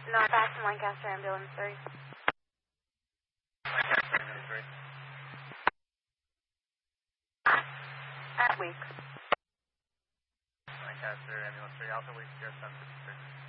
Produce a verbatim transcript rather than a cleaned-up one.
No, back from Lancaster Ambulance three. Lancaster Ambulance three. At Weeks. Lancaster Ambulance three, Alpha Weeks, zero seven six.